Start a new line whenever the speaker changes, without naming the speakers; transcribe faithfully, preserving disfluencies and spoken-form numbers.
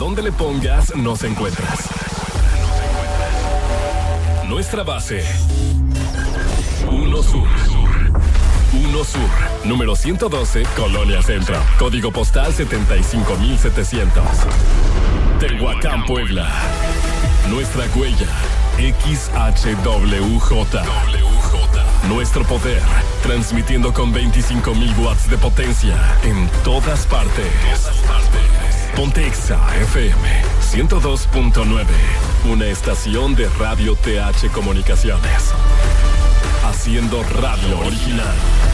donde le pongas, nos encuentras. Nuestra base. Uno Sur. Uno Sur. Número ciento doce, Colonia Centro. Código postal setenta y cinco mil setecientos. Tehuacán, Puebla. Nuestra huella. X H W J. Nuestro poder, transmitiendo con veinticinco mil watts de potencia en todas partes. Ponte Exa F M ciento dos punto nueve, una estación de Radio T H Comunicaciones, haciendo radio original.